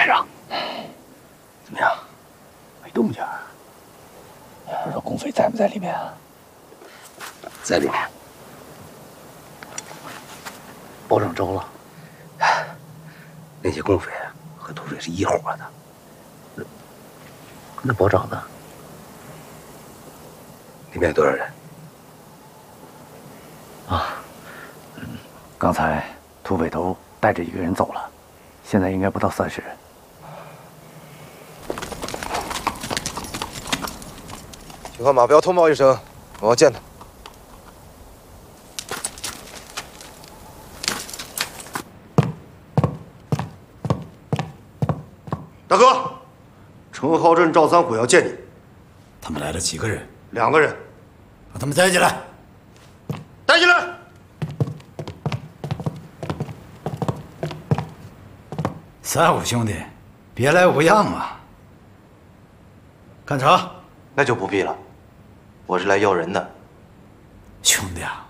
上。 怎么样？没动静啊？不知道共匪在不在里面啊？ 在里面。保长招了。那些共匪和土匪是一伙的。那保长呢？里面有多少人？ 啊，刚才土匪头带着一个人走了，现在应该不到30人。 请和马彪通报一声，我要见他。 大哥，陈浩镇、赵三虎要见你。 他们来了几个人 ？2个人。 把他们带进来。 带进来。 三虎兄弟，别来无恙啊！干啥？ 那就不必了，我是来要人的。 兄弟啊，